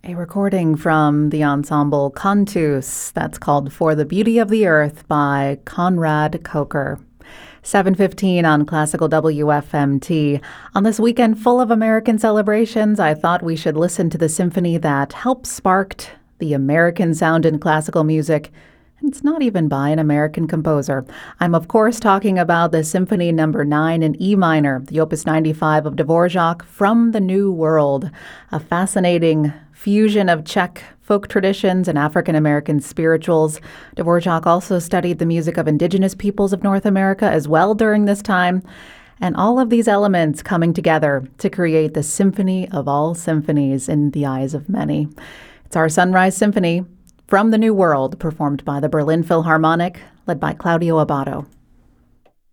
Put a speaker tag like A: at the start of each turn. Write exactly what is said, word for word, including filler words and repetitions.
A: A recording from the ensemble Cantus that's called For the Beauty of the Earth by Conrad Coker. seven fifteen on Classical W F M T. On this weekend full of American celebrations, I thought we should listen to the symphony that helped sparked the American sound in classical music. And it's not even by an American composer. I'm, of course, talking about the Symphony Number nine in E minor, the Opus ninety-five of Dvorak, From the New World, a fascinating fusion of Czech folk traditions and African-American spirituals. Dvorak also studied the music of indigenous peoples of North America as well during this time, and all of these elements coming together to create the symphony of all symphonies in the eyes of many. It's our Sunrise Symphony, From the New World, performed by the Berlin Philharmonic, led by Claudio Abbado.